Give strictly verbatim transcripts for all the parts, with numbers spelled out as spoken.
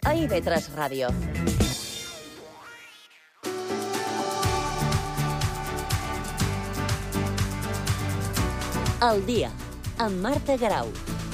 a I V tres Ràdio. El dia, amb Marta Garau.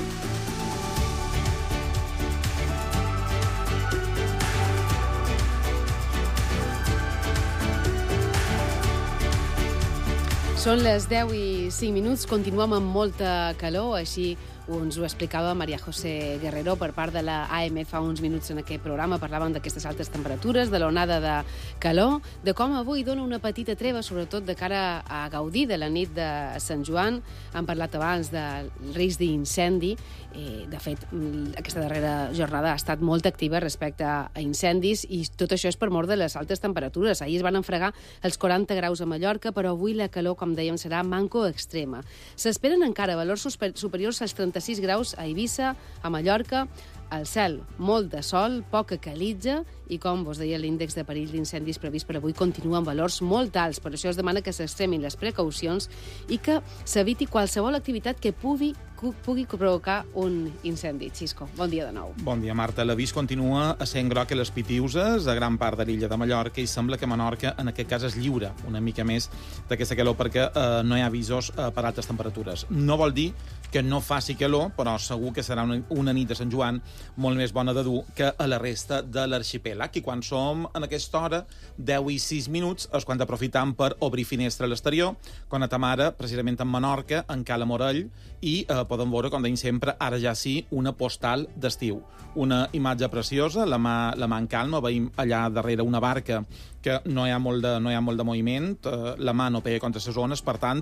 Són les deu i cinc minuts, continuem amb molta calor, així ens ho explicava María José Guerrero per part de la A M fa uns minuts en aquest programa. Parlàvem d'aquestes altes temperatures, de l'onada de calor, de com avui dona una petita treva, sobretot de cara a gaudir de la nit de Sant Joan. Hem parlat abans del risc d'incendi. Eh, de fet, aquesta darrera jornada ha estat molt activa respecte a incendis i tot això és per mort de les altes temperatures. Ahir es van enfregar els quaranta graus a Mallorca, però avui la calor, com dèiem, serà manco extrema. S'esperen encara valors superiors als trenta-sis graus a Eivissa, a Mallorca, al cel molt de sol, poca calitja i, com vos deia, l'índex de perill d'incendis previst per avui continua amb valors molt alts. Per això es demana que s'extremin les precaucions i que s'eviti qualsevol activitat que pugui, pugui provocar un incendi. Xisco, bon dia de nou. Bon dia, Marta. L'avís continua essent groc a les Pitiuses, a gran part de l'illa de Mallorca, i sembla que Menorca, en aquest cas, es lliura una mica més d'aquesta calor perquè eh, no hi ha avisos eh, per altes temperatures. No vol dir que no faci calor, però segur que serà una, una nit de Sant Joan molt més bona de dur que a la resta de l'arxipèlag. I quan som en aquesta hora, deu i sis minuts, és quan aprofitam per obrir finestra a l'exterior, quan a Tamara, precisament en Menorca, en Cala Morell, i eh, podem veure, com deim sempre, ara ja sí, una postal d'estiu. Una imatge preciosa, la mà, la mà en calma, veiem allà darrere una barca que no hi ha molt de, no hi ha molt de moviment, eh, la mà no pega contra les ones, per tant,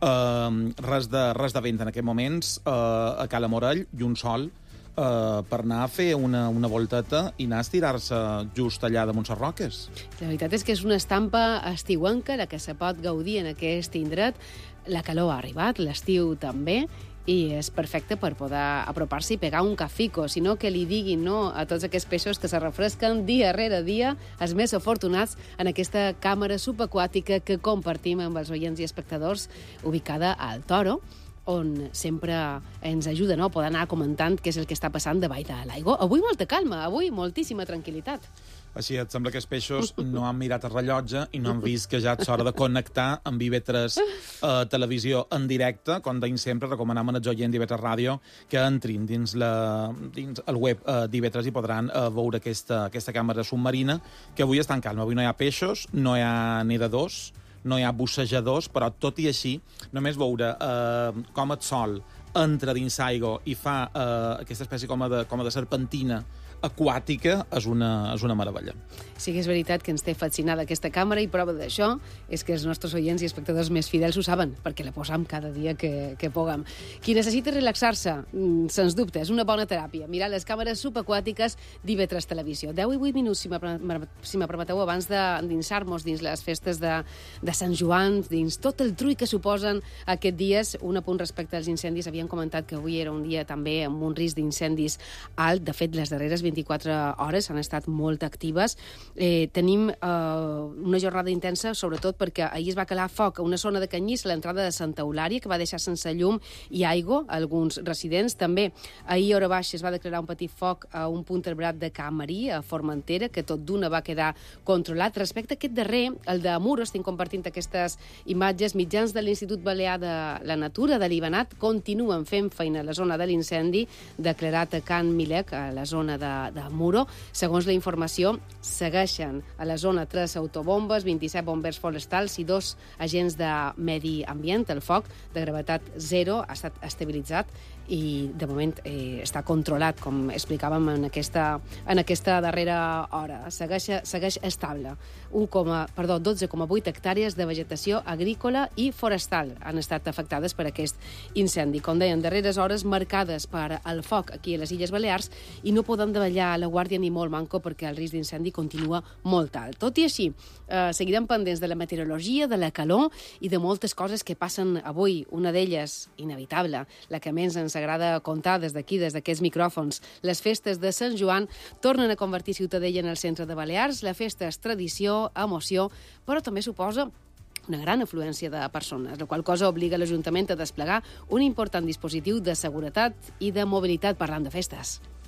eh, res, de, res de vent en aquests moments eh, a Cala Morell i un sol Uh, per anar a fer una, una volteta i anar a estirar-se just allà damunt les roques. La veritat és que és una estampa estiuenca, la que se pot gaudir en aquest indret. La calor ha arribat, l'estiu també, i és perfecte per poder apropar-se i pegar un cafico, sinó que li diguin no a tots aquests peixos que se refresquen dia rere dia, els més afortunats en aquesta càmera subaquàtica que compartim amb els oients i espectadors, ubicada al Toro, on sempre ens ajuda, no?, a poder anar comentant què és el que està passant davall de l'aigua. Avui molta calma, avui moltíssima tranquil·litat. Així et sembla que els peixos no han mirat el rellotge i no han vist que ja és hora de connectar amb I V tres eh, Televisió en directe. Com deim sempre, recomanem als oients d'I V tres Ràdio que entrin dins, la, dins el web eh, d'I V tres i podran eh, veure aquesta, aquesta càmera submarina, que avui està en calma. Avui no hi ha peixos, no hi ha nedadors, no hi ha bussejadors, però tot i així, només veure eh, com el sol entra dins l'aigua i fa eh, aquesta espècie com a de, com a de serpentina aquàtica és una, és una meravella. Sí que és veritat que ens té fascinada aquesta càmera i prova d'això és que els nostres oients i espectadors més fidels ho saben, perquè la posam cada dia que, que puguem. Qui necessita relaxar-se, sens dubte, és una bona teràpia. Mirar les càmeres subaquàtiques d'I V tres Televisió. deu i vuit minuts, si me permeteu, abans d'endinsar-nos dins les festes de, de Sant Joan, dins tot el trull que suposen aquests dies. Un apunt respecte als incendis. Havíem comentat que avui era un dia també amb un risc d'incendis alt. De fet, les darreres vint-i-quatre hores han estat molt actives. Eh, tenim eh, una jornada intensa, sobretot perquè ahir es va calar foc a una zona de Canyís, a l'entrada de Santa Eulària, que va deixar sense llum i aigua a alguns residents. També ahir, a hora baixa, es va declarar un petit foc a un punt arbrat de Can Marí, a Formentera, que tot d'una va quedar controlat. Respecte a aquest darrer, el de Muro, estem compartint aquestes imatges, mitjans de l'Institut Balear de la Natura, de l'Ibanat, continuen fent feina a la zona de l'incendi, declarat a Can Milec, a la zona de de Muro. Segons la informació, segueixen a la zona tres autobombes, vint-i-set bombers forestals i dos agents de medi ambient. El foc de gravetat zero ha estat estabilitzat i, de moment, eh, està controlat, com explicàvem en aquesta, en aquesta darrera hora. Segueix, segueix estable. dotze coma vuit hectàrees de vegetació agrícola i forestal han estat afectades per aquest incendi. Com deien, darreres hores marcades per el foc aquí a les Illes Balears i no poden davallar la guàrdia ni molt manco perquè el risc d'incendi continua molt alt. Tot i així, eh, seguirem pendents de la meteorologia, de la calor i de moltes coses que passen avui. Una d'elles, inevitable, la que més ens agrada contar des d'aquí, des d'aquests micròfons. Les festes de Sant Joan tornen a convertir Ciutadella en el centre de Balears. La festa és tradició, emoció, però també suposa una gran afluència de persones, la qual cosa obliga l'Ajuntament a desplegar un important dispositiu de seguretat i de mobilitat parlant de festes.